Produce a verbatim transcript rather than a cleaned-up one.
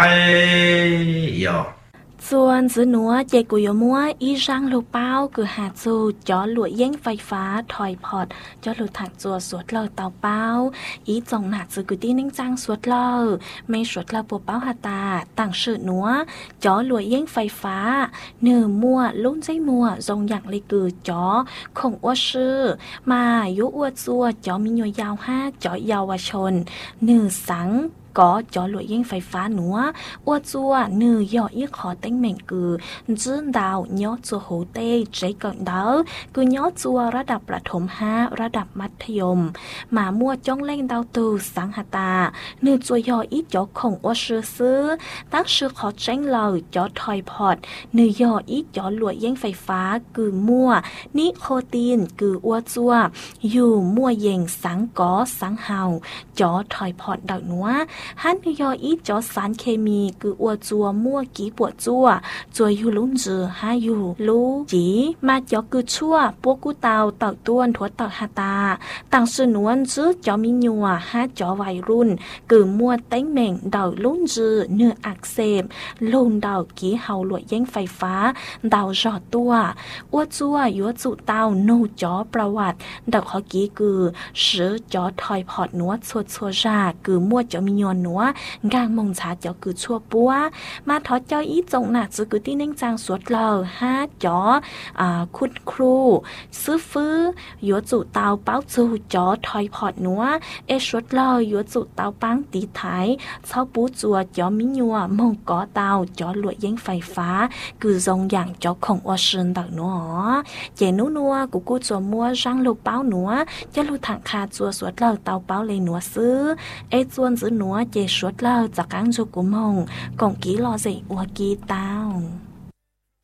哟。 ส่วนจื้อหนัวเจกุยมัวอีร่างลูกเป้าคือหาจูจอหลวดเย่งไฟฟ้าถอยพอดจอหลุดถักจัวสวดเลอเตาเป้าอีจงหนาจื้อกุตี้นิ่งจังสวดเลอไม่สวดเลอปัวเป้าหาตาต่างชื่อหนัวจอหลวดเย่งไฟฟ้าเนื้อมัวลุ้นใจมัวทรงอย่างเลยคือจอคงอ้วชื่อมายุอ้วจัวจอมีหน่วยยาวห้าจอเยาวชนเนื้อสังก็จอหลวยยิงไฟฟ้าหนัวอ้วจัวเนื้อย่อยี่ขอเต้งเหม่งกือจื้นดาวย่อจัวโหเต้ใจก่อนดาวคือย่อจัวระดับประถมห้าระดับมัธยมหมามัวจ้องเล่งดาวตูสังหตาเนื้อจัวย่ออีจอคงอ้วชื่อซื้อตั้งชื่อขอเจ้งเลยจอทอยพอดเนื้อย่ออีจอหลวยยิงไฟฟ้ากือมัวนิโคตีนกืออ้วจัวอยู่มัวเย่งสังกอสังเฮาจอทอยพอดดาวหนัวฮันยออีจอสารเคมีคืออัวจัวมั่วกีปวดจัวจัวอยู่ลุ้นจือหาอยู่รู้จีมาจอคือชั่วพวกกูเตาเต่าต้วนถั่วเต่าฮาตาต่างสื่อนวลจื้อจอมีนัวหาจอวัยรุ่นคือมั่วเต้งเหม่งเดาลุ้นจือเนื้ออักเสบลุนเดากีเฮาหลวยเย่งไฟฟ้าเดาจอดตัวอัวจัวยัวจุเตาโนจอประวัติเดาขอกีคือสือจอถอยพอดนัวชัวชัวจาคือมั่วจอมีนัวนัวกางมงชาเจ้าคือชั่วปัวมาทอดเจ้าอีจงหนักจือคือที่นิ่งจางสวดเลอห้าจออ่าคุณครูซื้อฟื้อยัวจุเตาเป้าจูจอถอยพอดนัวเอสวดเลอยัวจุเตาปังตีไถเช้าปูจัวจอมิญัวมงกอเตาจอหลวยเย่งไฟฟ้าคือทรงอย่างจอของอชินดักนัวเจนุนัวกูกูจัวมัวร่างลูกเป้าหนัวจะลูถังคาจัวสวดเลอเตาเป้าเลยหนัวซื้อเอจวนซื้อหนัวเจสวดเลอจากกังจูกุมงกงกีรอสิวัวกีตาว